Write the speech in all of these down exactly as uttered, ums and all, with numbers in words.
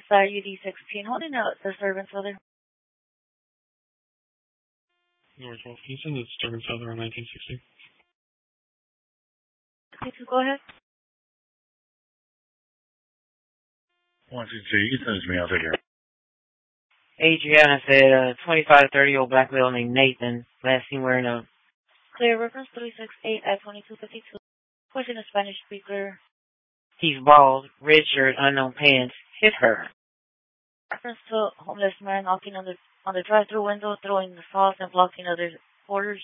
side U D sixteen, holding out disturbance other. Northwest Houston, the disturbance other on nineteen sixty. Go ahead. one two two, you can send it to me, I'll take care. Adriana said, uh, twenty-five thirty old black male named Nathan, last seen wearing a... Clear, reference three six eight at twenty-two fifty-two. Question a Spanish speaker. He's bald, red shirt, unknown pants, hit her. Reference to homeless man knocking on the on the drive-thru window, throwing the sauce and blocking other orders.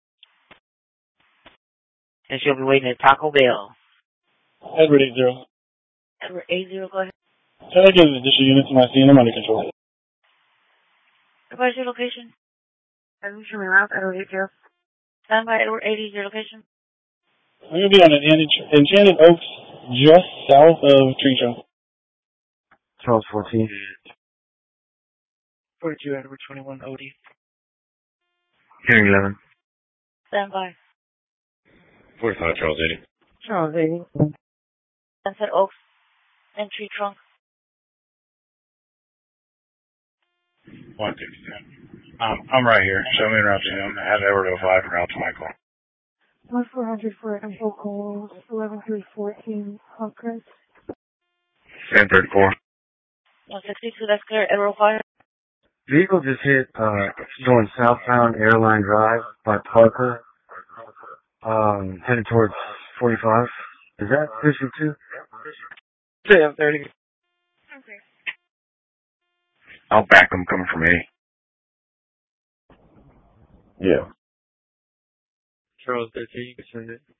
And she'll be waiting at Taco Bell. Edward eight zero. Edward eight zero, go ahead. Can I get additional units to my scene? I'm under control. Advise your location. I'm showing around Edward eight zero. Stand by, Edward eighty, your location. I'm going to be on Enchanted Oaks, just south of Tree Show. Charles fourteen. forty-two Edward twenty-one O D. Hearing eleven. Stand by. forty-five Charles eighty. Charles eighty. Sunset Oaks, entry trunk. one two two. Um, I'm right here. Show me around to him. Have Edward oh five and route to Michael. one four hundred for info calls, eleven three fourteen, Hawkins. ten thirty-four. one sixty-two, that's clear. Edward five. Vehicle just hit, uh, going southbound Airline Drive by Parker, um, headed towards forty-five. Is that Fisher two? ten thirty. Okay. I'll back them coming from me. Yeah. Charles thirteen, you can send it.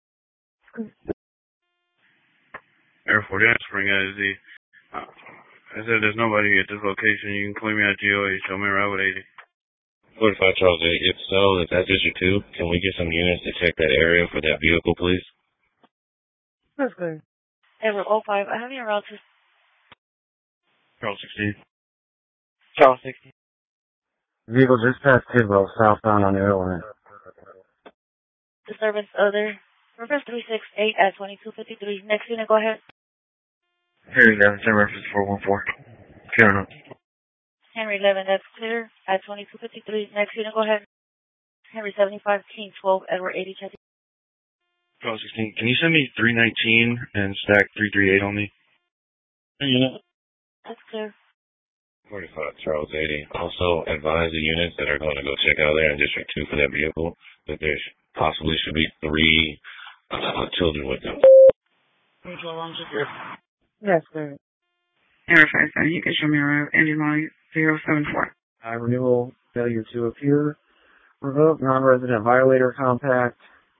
Air forty-nine, Spring A to Z. Uh, I said there's nobody at this location. You can clear me at G O A. Show me around with eighty. forty-five Charles eight. If so, if that's issue two, can we get some units to check that area for that vehicle, please? That's good. Edward oh five, I have your route to Charles sixteen. Charles sixteen. Vehicle just past Tidwell, southbound on Airline. disturbance other. Reference three six eight at twenty-two fifty-three. Next unit, go ahead. Hearing eleven, send reference four one four. Clear up. Henry eleven, that's clear at twenty-two fifty-three. Next unit, go ahead. Henry seventy-five, King twelve, Edward eighty, check. Charles sixteen. Can you send me three nineteen and stack three thirty-eight on me? Unit. That's clear. forty-five Charles eighty. Also advise the units that are going to go check out there in District two for that vehicle that there possibly should be three uh, children with them. Yes, sir. Air five seven, you can show me around Andy line zero seven four. Uh, renewal failure to appear. Revoke non-resident violator compact.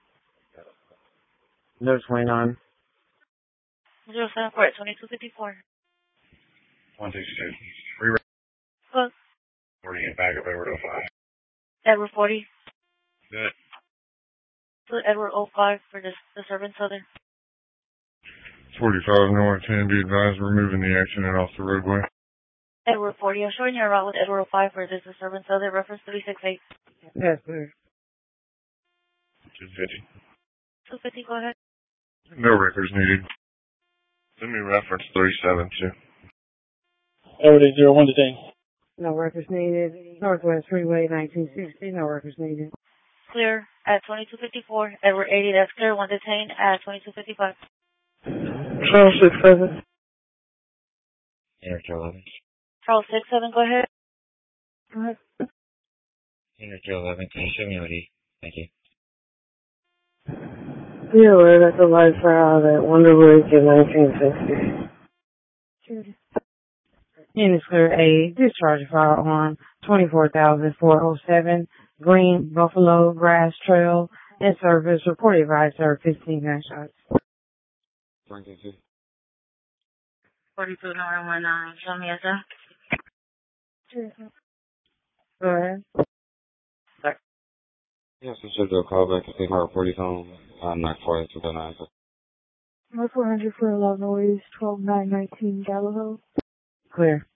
Notice twenty-nine. zero seven four at twenty-two fifty-four. one sixty-two. Re- Close. forty and back up Edward oh five. Edward forty. Good. Put Edward oh five for the disturbance other. forty-five North ten, be advised removing the accident off the roadway. Edward forty, I'm showing you around with Edward oh five for this disturbance other. Reference three six eight. Yes, sir. two fifty. two fifty, go ahead. No records needed. Send me reference three seven two. Edward eight zero one detained. No records needed. Northwest Freeway, nineteen sixty, no records needed. Clear at twenty-two fifty-four. Edward eighty, that's clear. One detained at twenty-two fifty-five. Charles six seven. Eric eleven. Charles six seven, go ahead. Go ahead. Eric eleven, can you show me O D? Thank you. Dealer, that's a live file at Wonderwood in nineteen sixty. Unit clear A, discharge file on twenty-four thousand four oh seven, Green Buffalo Grass Trail, in service, reported by sir, fifteen gunshots. twenty-two. forty-two nine one nine, show me a sir. Go ahead. Sir. Yes, I should do a call back to take my report home. I'm not for it, two oh nine. four hundred for Illinois, twelve nine nineteen Gallo. Clear.